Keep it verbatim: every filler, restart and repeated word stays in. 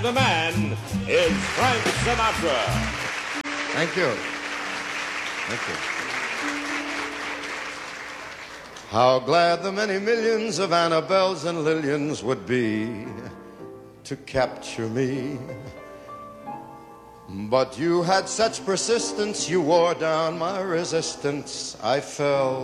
And the man is Frank Sinatra. Thank you. Thank you. How glad the many millions of Annabelles and Lillians would be to capture me. But you had such persistence, you wore down my resistance. I fell